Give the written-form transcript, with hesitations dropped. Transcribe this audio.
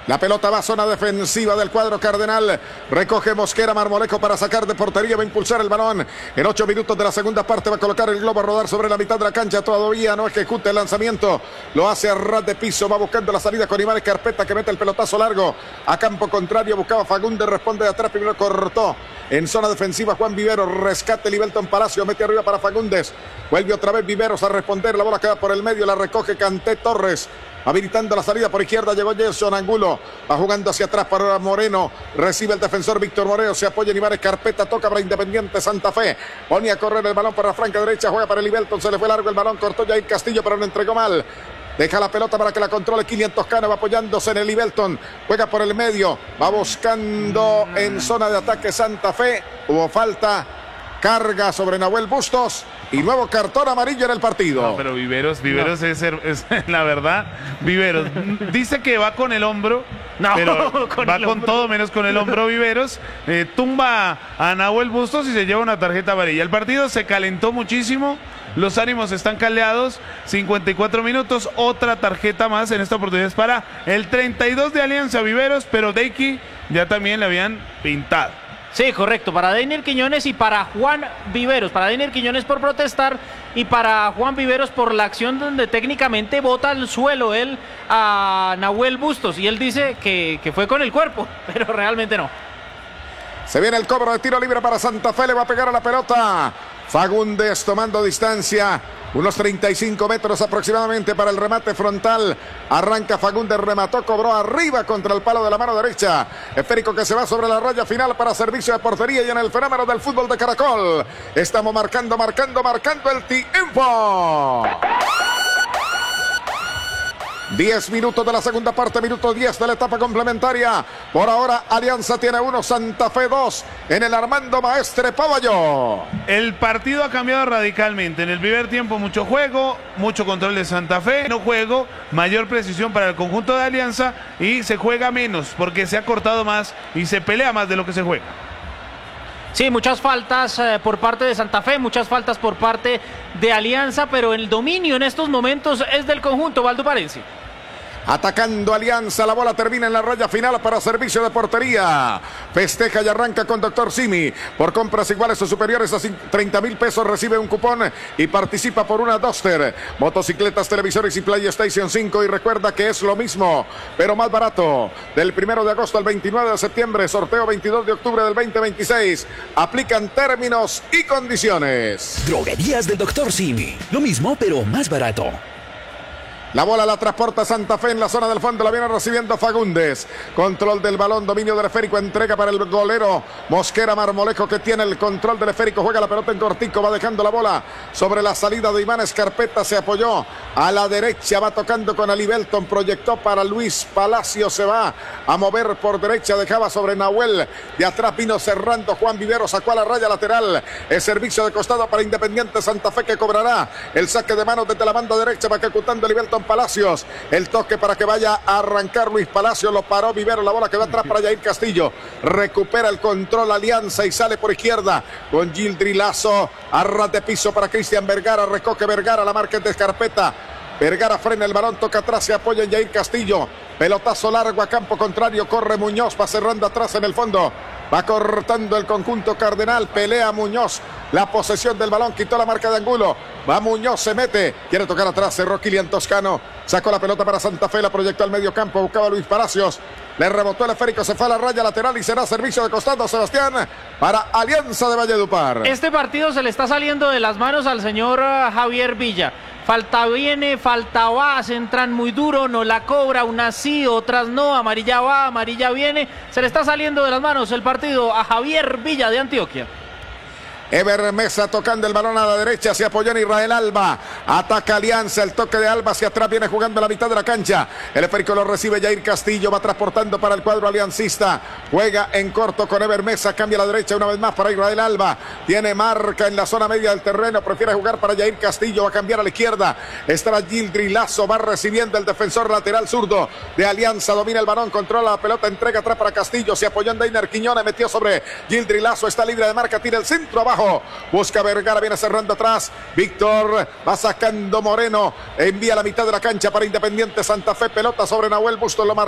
La pelota va a zona defensiva del cuadro cardenal. Recoge Mosquera Marmolejo para sacar de portería. Va a impulsar el balón. En 8 minutos de la segunda parte va a colocar el globo a rodar sobre la mitad de la cancha. Todavía no ejecuta el lanzamiento. Lo hace a ras de piso. Va buscando la salida con Iván Carpeta, que mete el pelotazo largo. A campo contrario buscaba Fagundes. Responde de atrás. Primero cortó. En zona defensiva Juan Vivero. Rescate Libelton Palacio. Mete arriba para Fagundes. Vuelve otra vez Viveros a responder. La bola queda por el medio. La recoge Canté Torres. Habilitando la salida por izquierda, llegó Gerson Angulo, va jugando hacia atrás para Moreno, recibe el defensor Víctor Moreno, se apoya en Iván Carpeta, toca para Independiente Santa Fe, pone a correr el balón para la franca derecha, juega para el Libelton, se le fue largo el balón, cortó Jair Castillo, pero lo entregó mal. Deja la pelota para que la controle Kilian Toscano, va apoyándose en el Libelton, juega por el medio, va buscando en zona de ataque Santa Fe, hubo falta, carga sobre Nahuel Bustos y nuevo cartón amarillo en el partido. No, pero Viveros no. es la verdad, Viveros dice que va con el hombro, no, pero va con todo menos con el hombro. Viveros tumba a Nahuel Bustos y se lleva una tarjeta amarilla. El partido se calentó muchísimo, los ánimos están caldeados. 54 minutos, otra tarjeta más. En esta oportunidad es para el 32 de Alianza Viveros, pero Deiki ya también le habían pintado. Sí, correcto, para Deiner Quiñones y para Juan Viveros. Para Deiner Quiñones por protestar y para Juan Viveros por la acción donde técnicamente bota al suelo él a Nahuel Bustos. Y él dice que fue con el cuerpo, pero realmente no. Se viene el cobro de tiro libre para Santa Fe, le va a pegar a la pelota. Fagundes tomando distancia, unos 35 metros aproximadamente para el remate frontal. Arranca Fagundes, remató, cobró arriba contra el palo de la mano derecha. Esférico que se va sobre la raya final para servicio de portería y en el fenómeno del fútbol de Caracol. Estamos marcando el tiempo. 10 minutos de la segunda parte, minuto 10 de la etapa complementaria. Por ahora Alianza tiene 1, Santa Fe 2 en el Armando Maestre Pavayo. El partido ha cambiado radicalmente. En el primer tiempo mucho juego, mucho control de Santa Fe. No juego, mayor precisión para el conjunto de Alianza y se juega menos porque se ha cortado más y se pelea más de lo que se juega. Sí, muchas faltas por parte de Santa Fe, muchas faltas por parte de Alianza, pero el dominio en estos momentos es del conjunto valdoparense. Atacando Alianza, la bola termina en la raya final para servicio de portería. Festeja y arranca con Dr. Simi. Por compras iguales o superiores a 30,000 pesos recibe un cupón y participa por una Duster, motocicletas, televisores y PlayStation 5. Y recuerda que es lo mismo, pero más barato. Del 1 de agosto al 29 de septiembre, sorteo 22 de octubre del 2026. Aplican términos y condiciones. Droguerías del Dr. Simi. Lo mismo, pero más barato. La bola la transporta Santa Fe en la zona del fondo, la viene recibiendo Fagundes. Control del balón, dominio del esférico, entrega para el golero Mosquera Marmolejo, que tiene el control del esférico, juega la pelota en cortico, va dejando la bola sobre la salida de Iván Escarpeta, se apoyó a la derecha, va tocando con Alibelton, proyectó para Luis Palacio, se va a mover por derecha, dejaba sobre Nahuel, de atrás vino cerrando Juan Vivero, sacó a la raya lateral, el servicio de costado para Independiente Santa Fe, que cobrará el saque de manos desde la banda derecha, va ejecutando Alibelton Palacios, el toque para que vaya a arrancar Luis Palacio, lo paró Vivero, la bola quedó atrás para Jair Castillo, recupera el control Alianza y sale por izquierda con Gildri Lazo, a ras de piso para Cristian Vergara, recoge Vergara, la marca de Escarpeta, Vergara frena el balón, toca atrás, se apoya en Jair Castillo, pelotazo largo a campo contrario, corre Muñoz, va cerrando atrás en el fondo, va cortando el conjunto cardenal, pelea Muñoz, la posesión del balón, quitó la marca de Angulo, va Muñoz, se mete, quiere tocar atrás, cerró Kilian Toscano, sacó la pelota para Santa Fe, la proyectó al medio campo, buscaba Luis Palacios, le rebotó el esférico, se fue a la raya lateral y será servicio de costado, Sebastián, para Alianza de Valledupar. Este partido se le está saliendo de las manos al señor Javier Villa. Falta viene, falta va, se entran muy duro, no la cobra, unas sí, otras no, amarilla va, amarilla viene, se le está saliendo de las manos el partido a Javier Villa de Antioquia. Ever Mesa tocando el balón a la derecha, se apoyó en Israel Alba, ataca Alianza, el toque de Alba hacia atrás, viene jugando a la mitad de la cancha, el esférico lo recibe Jair Castillo, va transportando para el cuadro aliancista, juega en corto con Ever Mesa, cambia a la derecha una vez más para Israel Alba, tiene marca en la zona media del terreno, prefiere jugar para Jair Castillo, va a cambiar a la izquierda, estará Gildri Lazo, va recibiendo el defensor lateral zurdo de Alianza, domina el balón, controla la pelota, entrega atrás para Castillo, se apoyó en Deiner Quiñones, metió sobre Gildri Lazo, está libre de marca, tira el centro abajo, busca Vergara, viene cerrando atrás, Víctor va sacando Moreno, envía a la mitad de la cancha para Independiente Santa Fe, pelota sobre Nahuel Bustos, lo marca.